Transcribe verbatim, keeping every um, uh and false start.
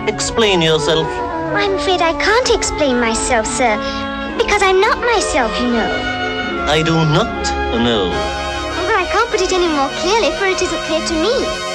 Explain yourself. I'm afraid I can't explain myself, sir, because I'm not myself, you know. I do not know. Well, I can't put it any more clearly, for it isn't clear to me.